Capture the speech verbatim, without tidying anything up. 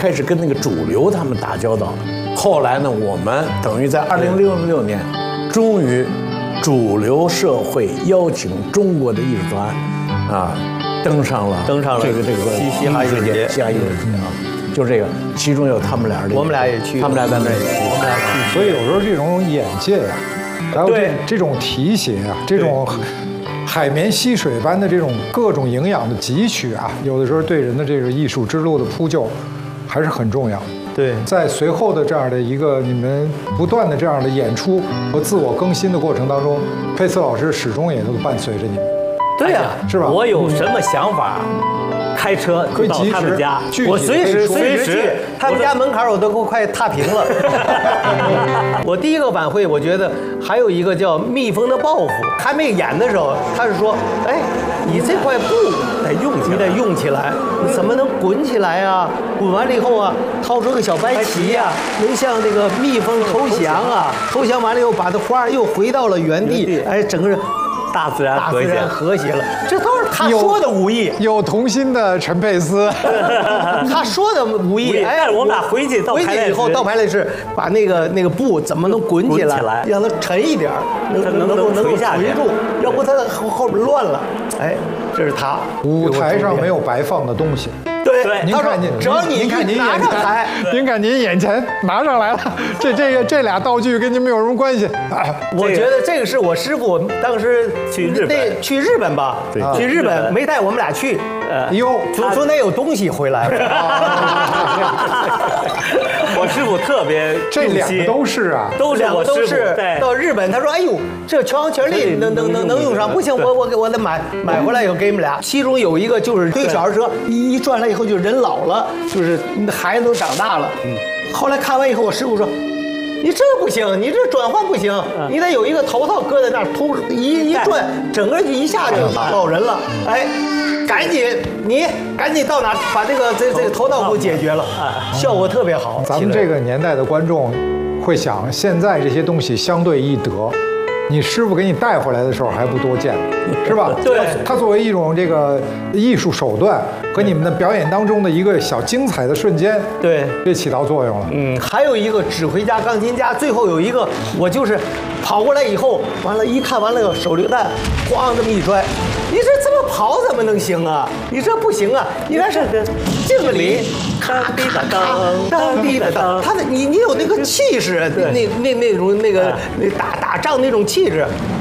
开始跟那个主流他们打交道。后来呢，我们等于在二零六六年，终于主流社会邀请中国的艺术团啊登上了登上了这个这个嘻嘻哈艺术节， 嘻哈艺术节啊，就这个，其中有他们俩的， 我们俩也去， 他们俩在那儿也去， 我们俩去。 所以有时候这种眼界呀、啊，还有这这种提携啊，这种海绵吸水般的这种各种营养的汲取啊，有的时候对人的这个艺术之路的铺就还是很重要。 对， 在随后的这样的一个你们不断的这样的演出和自我更新的过程当中，佩斯老师始终也都伴随着你们。 对呀、 啊，是吧？ 我有什么想法，开车就到他们家， 我随时随时去他们家门槛，我都给我快踏平了。我第一个晚会，我觉得还有一个叫《蜜蜂的报复》，还没演的时候，他是说，哎，你这块布得用起来，你得用起来，你怎么能滚起来啊？滚完了以后啊，掏出个小白旗呀、啊，能像这个蜜蜂投降啊，投降完了以后，把这花又回到了原地，哎，整个人。 大自然和谐， 大自然和谐了，这都是他说的武艺。 有童心的陈佩斯， 他说的武艺。 哎，我们俩回去到回去以后到排练室，把那个那个布怎么能滚起来，让它沉一点，能能能够能够垂住，要不它后后边乱了。哎，这是他舞台上没有白放的东西。 对， 您看您， 只要你您看您拿上台， 您看您眼前拿上来了，这这个这俩道具跟您们有什么关系？ 我觉得这个是我师傅当时去日本， 去日本吧，去日本没带我们俩去， 呃，哟， 从从那有东西回来。 我师傅特别， 这两个都是啊， 都是我师傅。 到日本，他说：“哎呦，这全行全力能能能能用上，不行，我我给我得买买回来以后给你们俩。其中有一个就是推小儿车，一一转来以后就人老了，就是孩子都长大了。后来看完以后，我师傅说。”你这不行，你这转换不行，你得有一个头套搁在那儿，突一一转，整个就一下就老人了。哎，赶紧你赶紧到哪把这个这这个头套给我解决了，效果特别好。 咱们这个年代的观众会想，现在这些东西相对易得。你师傅给你带回来的时候还不多见，是吧？ 对， 它作为一种这个艺术手段和你们的表演当中的一个小精彩的瞬间， 对， 这起到作用了。 嗯，还有一个指挥家、钢琴家，最后有一个我就是跑过来以后，完了，一看完了手榴弹，咣这么一拽，你这这么跑怎么能行啊？你这不行啊！应该是敬个礼， 当滴答当， 当滴答当，他的你你有那个气势，那那那种那个那打打仗那种气质，